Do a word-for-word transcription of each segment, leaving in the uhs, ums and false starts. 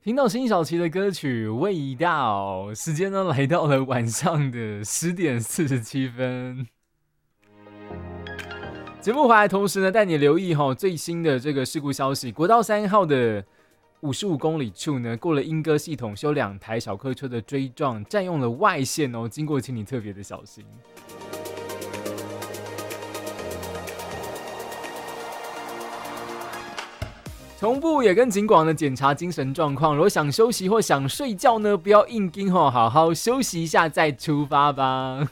听到辛晓琪的歌曲《味道》，时间呢来到了晚上的十点四十七分。节目回来同时呢，带你留意哈最新的这个事故消息。国道三号的五十五公里处呢，过了莺歌系统，修两台小客车的追撞，占用了外线哦，经过请你特别的小心。同步也跟警广呢检查精神状况，如果想休息或想睡觉呢，不要硬盯吼，好好休息一下再出发吧。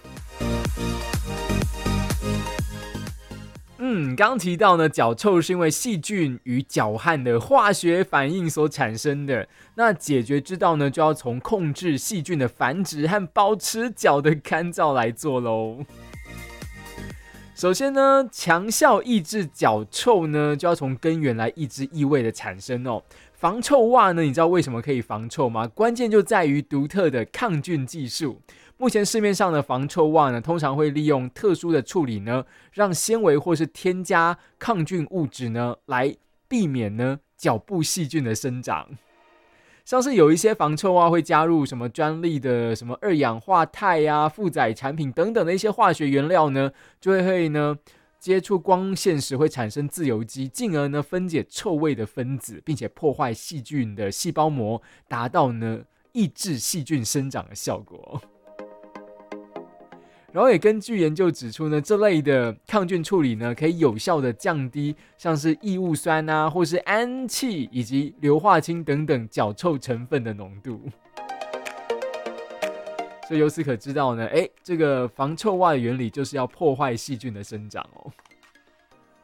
嗯，刚提到呢，脚臭是因为细菌与脚汗的化学反应所产生的。那解决之道呢，就要从控制细菌的繁殖和保持脚的干燥来做喽。首先呢，强效抑制脚臭呢，就要从根源来抑制异味的产生哦。防臭袜呢，你知道为什么可以防臭吗？关键就在于独特的抗菌技术。目前市面上的防臭袜呢，通常会利用特殊的处理呢，让纤维或是添加抗菌物质呢，来避免呢脚部细菌的生长。像是有一些防臭袜会加入什么专利的什么二氧化钛啊、负载产品等等的一些化学原料呢，就会呢接触光线时会产生自由基，进而呢分解臭味的分子，并且破坏细菌的细胞膜，达到呢抑制细菌生长的效果。然后也根据研究指出呢，这类的抗菌处理呢，可以有效的降低像是异物酸啊，或是氨气以及硫化氢等等脚臭成分的浓度。所以由此可知道呢，哎，这个防臭袜的原理就是要破坏细菌的生长哦。